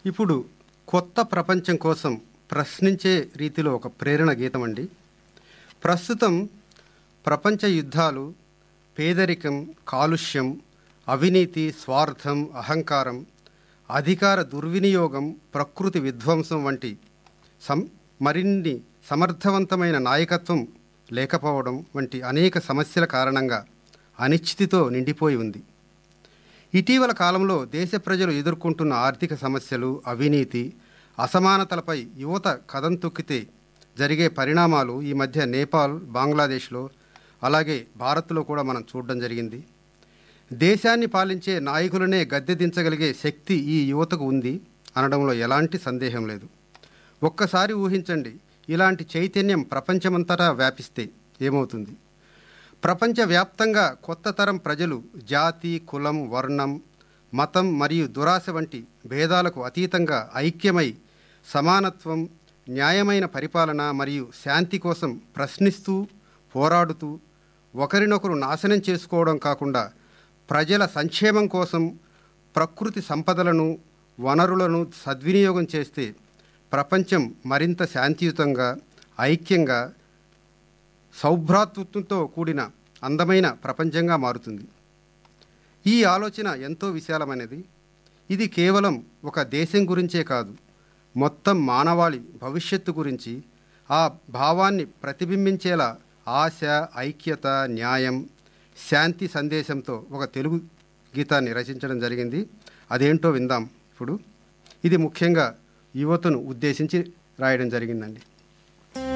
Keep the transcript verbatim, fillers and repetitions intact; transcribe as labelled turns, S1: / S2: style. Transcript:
S1: ఇప్పుడు కొత్త ప్రపంచం కోసం ప్రశ్నించే రీతిలో ఒక ప్రేరణ గీతం అండి. ప్రస్తుతం ప్రపంచ యుద్ధాలు, పేదరికం, కాలుష్యం, అవినీతి, స్వార్థం, అహంకారం, అధికార దుర్వినియోగం, ప్రకృతి విధ్వంసం వంటి సం మరిన్ని సమర్థవంతమైన నాయకత్వం లేకపోవడం వంటి అనేక సమస్యల కారణంగా అనిశ్చితితో నిండిపోయి ఉంది. ఇటీవల కాలంలో దేశ ప్రజలు ఎదుర్కొంటున్న ఆర్థిక సమస్యలు, అవినీతి, అసమానతలపై యువత కదం తొక్కితే జరిగే పరిణామాలు ఈ మధ్య నేపాల్, బంగ్లాదేశ్లో, అలాగే భారత్లో కూడా మనం చూడడం జరిగింది. దేశాన్ని పాలించే నాయకులనే గద్దె దించగలిగే శక్తి ఈ యువతకు ఉంది అనడంలో ఎలాంటి సందేహం లేదు. ఒక్కసారి ఊహించండి, ఇలాంటి చైతన్యం ప్రపంచమంతటా వ్యాపిస్తే ఏమవుతుంది? ప్రపంచవ్యాప్తంగా కొత్త తరం ప్రజలు జాతి, కులం, వర్ణం, మతం మరియు దురాశ వంటి భేదాలకు అతీతంగా ఐక్యమై సమానత్వం, న్యాయమైన పరిపాలన మరియు శాంతి కోసం ప్రశ్నిస్తూ, పోరాడుతూ ఒకరినొకరు నాశనం చేసుకోవడం కాకుండా ప్రజల సంక్షేమం కోసం ప్రకృతి సంపదలను, వనరులను సద్వినియోగం చేస్తే ప్రపంచం మరింత శాంతియుతంగా, ఐక్యంగా, సౌభ్రాతృత్వంతో కూడిన అందమైన ప్రపంచంగా మారుతుంది. ఈ ఆలోచన ఎంతో విశాలమైనది. ఇది కేవలం ఒక దేశం గురించే కాదు, మొత్తం మానవాళి భవిష్యత్తు గురించి, ఆ భావాన్ని ప్రతిబింబించేలా ఆశ, ఐక్యత, న్యాయం, శాంతి సందేశంతో ఒక తెలుగు గీతాన్ని రచించడం జరిగింది. అదేంటో విందాం ఇప్పుడు. ఇది ముఖ్యంగా యువతను ఉద్దేశించి రాయడం జరిగిందండి.